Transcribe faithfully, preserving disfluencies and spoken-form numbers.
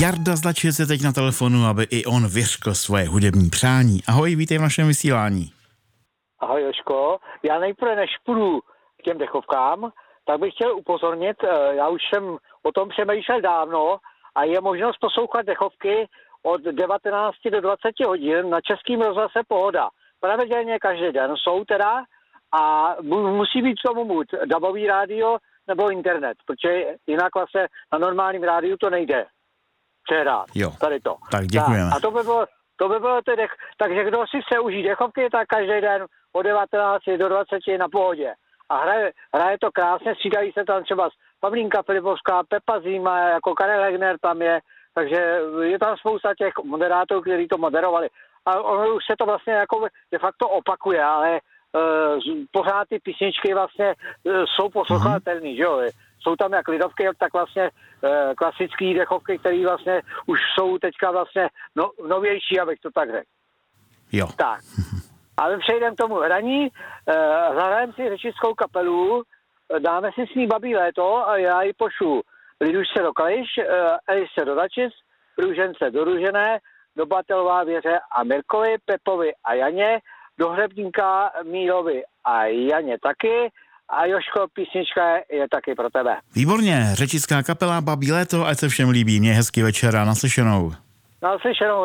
Jarda z Lačic je teď na telefonu, aby i on vyřkl svoje hudební přání. Ahoj, vítej v našem vysílání. Ahoj Jožko, já nejprve než půjdu k těm dechovkám, tak bych chtěl upozornit, já už jsem o tom přemýšlel dávno a je možnost poslouchat dechovky od devatenácti do dvaceti hodin na Českém rozhlase Pohoda. Pravidelně každý den jsou teda a musí být k tomu buď dabový rádio nebo internet, protože jinak vlastně na normálním rádiu to nejde přehrát. Jo, tady to. Tak děkujeme. Tak, a to by bylo, to by bylo tedy, takže kdo si chce užít dechovky, tak každý den od devatenácti do dvaceti na Pohodě. A hraje, hraje to krásně, střídají se tam třeba Pavlínka Filipovská, Pepa Zima, jako Karel Hegner tam je, takže je tam spousta těch moderátorů, kteří to moderovali. A ono už se to vlastně jako de facto opakuje, ale uh, pořád ty písničky vlastně uh, jsou poslouchatelný, mm-hmm. že jo. Jsou tam jak lidovky, tak vlastně uh, klasický dechovky, které vlastně už jsou teďka vlastně no, novější, abych to tak řekl. Jo. Tak. Ale přejdeme k tomu hraní, uh, zahrajeme si řečickou kapelu, dáme si s ní Babí léto a já ji pošlu Lidušce do Kališ, uh, Elišce do Dačic, Růžence do Růžené, do Batelová Věře a Mirkovi, Pepovi a Janě, do Hřebníka Mílovi a Janě taky. A Jožko, písnička je, je taky pro tebe. Výborně, řečická kapela Babí léto, ať se všem líbí. Měj hezký večer a naslyšenou. Naslyšenou.